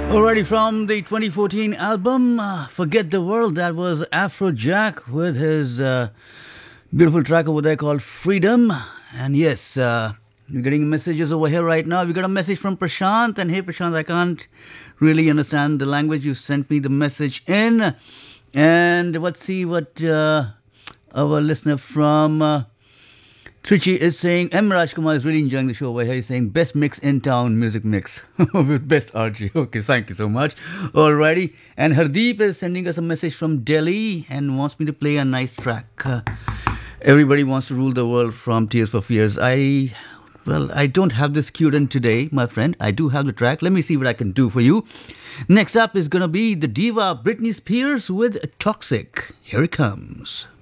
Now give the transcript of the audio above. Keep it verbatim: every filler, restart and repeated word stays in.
Alrighty, from the twenty fourteen album uh, Forget the World, that was Afrojack with his uh, beautiful track over there called Freedom. And yes, uh, we're getting messages over here right now. We got a message from Prashant, and hey Prashant, I can't really understand the language you sent me the message in. And let's see what uh, our listener from uh, Trichy is saying. M. Rajkumar is really enjoying the show over here. He's saying best mix in town, music mix with best R J. Okay, thank you so much. Alrighty. And Hardeep is sending us a message from Delhi and wants me to play a nice track. Uh, everybody wants to rule the world from Tears for Fears. I, well, I don't have this cued in today, my friend. I do have the track. Let me see what I can do for you. Next up is going to be the diva Britney Spears with Toxic. Here it comes.